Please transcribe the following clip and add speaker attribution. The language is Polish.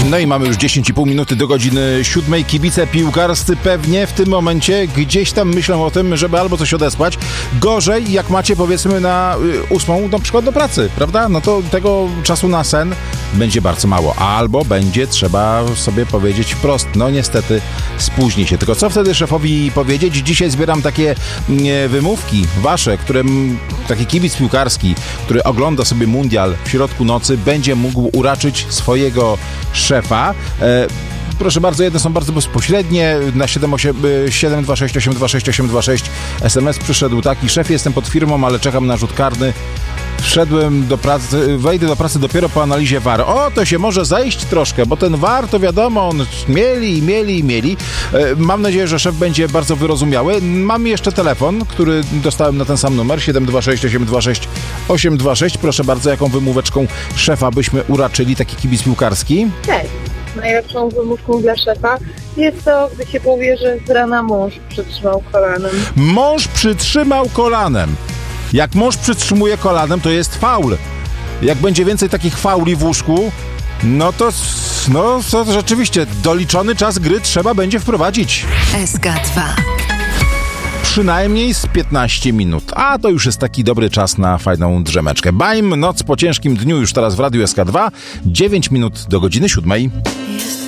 Speaker 1: No i mamy już 10,5 minuty do godziny 7. Kibice piłkarscy pewnie w tym momencie gdzieś tam myślą o tym, żeby albo coś odesłać. Gorzej, jak macie powiedzmy na 8 na przykład do pracy, prawda? No to tego czasu na sen będzie bardzo mało. Albo będzie trzeba sobie powiedzieć wprost, no niestety spóźni się. Tylko co wtedy szefowi powiedzieć? Dzisiaj zbieram takie wymówki wasze, które taki kibic piłkarski, który ogląda sobie mundial w środku nocy, będzie mógł uraczyć swojego szefa. Proszę bardzo, jedne są bardzo bezpośrednie. Na 726826826 SMS przyszedł taki: szefie, jestem pod firmą, ale czekam na rzut karny. Wszedłem do pracy, wejdę do pracy dopiero po analizie VAR. O, to się może zajść troszkę, bo ten VAR to wiadomo, on mieli. Mam nadzieję, że szef będzie bardzo wyrozumiały. Mam jeszcze telefon, który dostałem na ten sam numer, 726826826. Proszę bardzo, jaką wymóweczką szefa byśmy uraczyli taki kibic piłkarski?
Speaker 2: Cześć. Najlepszą wymówką dla szefa jest to, gdy się powie, że z rana mąż przytrzymał kolanem.
Speaker 1: Mąż przytrzymał kolanem. Jak mąż przytrzymuje kolanem, to jest faul. Jak będzie więcej takich fauli w łóżku, no to rzeczywiście doliczony czas gry trzeba będzie wprowadzić.
Speaker 3: SK2.
Speaker 1: Przynajmniej z 15 minut. A to już jest taki dobry czas na fajną drzemeczkę. Bajm, noc po ciężkim dniu już teraz w Radiu SK2. 9 minut do godziny 7.